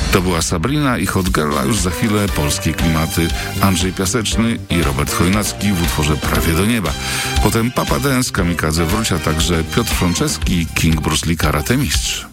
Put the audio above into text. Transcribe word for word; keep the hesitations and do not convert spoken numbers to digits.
To była Sabrina i Hot Girl, a już za chwilę polskie klimaty. Andrzej Piaseczny i Robert Chojnacki w utworze Prawie do nieba. Potem Papa Dance, Kamikadze Wróć, a także Piotr Franceski i King Bruce Lee Karate Mistrz.